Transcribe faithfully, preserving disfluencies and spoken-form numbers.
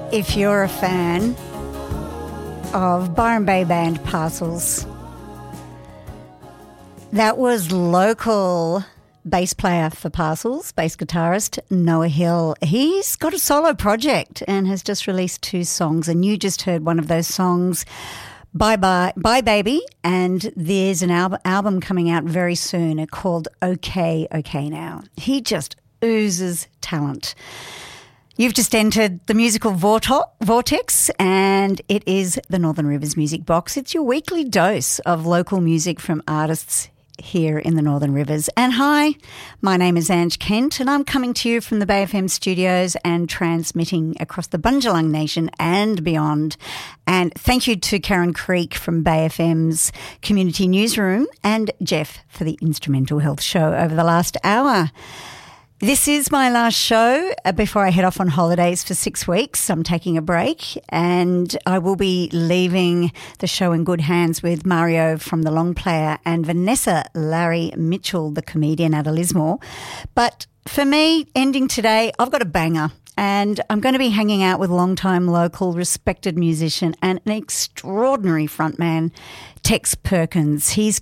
If you're a fan of Byron Bay Band Parcels, that was local bass player for Parcels, bass guitarist Noah Hill. He's got a solo project and has just released two songs, and you just heard one of those songs, Bye Bye, Bye Baby, and there's an al- album coming out very soon called Okay, Okay Now. He just oozes talent. You've just entered the musical vortex, and it is the Northern Rivers Music Box. It's your weekly dose of local music from artists here in the Northern Rivers. And hi, my name is Ange Kent, and I'm coming to you from the Bay F M studios and transmitting across the Bundjalung Nation and beyond. And thank you to Karen Creek from Bay F M's Community Newsroom and Jeff for the Instrumental Health Show over the last hour. This is my last show before I head off on holidays for six weeks. I'm taking a break, and I will be leaving the show in good hands with Mario from The Long Player and Vanessa Larry Mitchell, the comedian at Lismore. But for me, ending today, I've got a banger, and I'm going to be hanging out with long-time local respected musician and an extraordinary frontman, Tex Perkins. He's